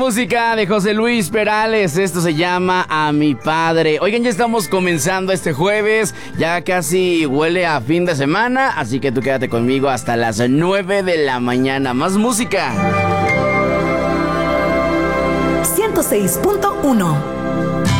música de José Luis Perales. Esto se llama A Mi Padre. Oigan, ya estamos comenzando este jueves. Ya casi huele a fin de semana. Así que tú quédate conmigo hasta las 9 de la mañana. Más música. 106.1